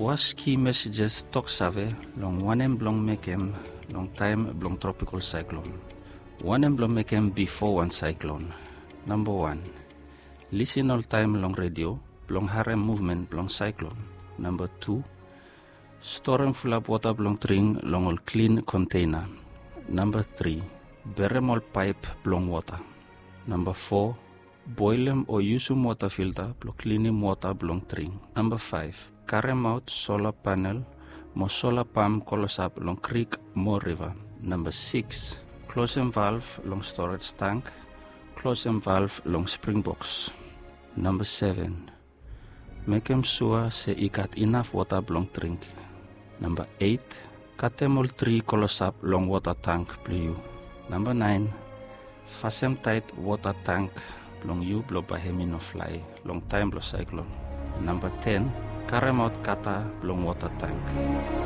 was key messages talk save long one blong mekem long time blong tropical cyclone. One blong mekem before one cyclone. Number 1. Listen all time long radio blong harem movement blong cyclone. Number 2. Store and full up water blong tring long all clean container. Number 3. Berem all pipe blong water. Number 4. Boil them or use water filter blong cleaning water blong tring. Number 5. Carry out solar panel mo solar pump colos up long creek mo river. Number 6. Close and valve long storage tank. Close and valve long spring box. Number 7. Make them sure say you got enough water blong drink. Number 8. Cut them all 3 colos up long water tank blue. Number 9. Fasten tight water tank blong you blow by no fly long time blow cyclone. Number 10. Carry out kata blong water tank.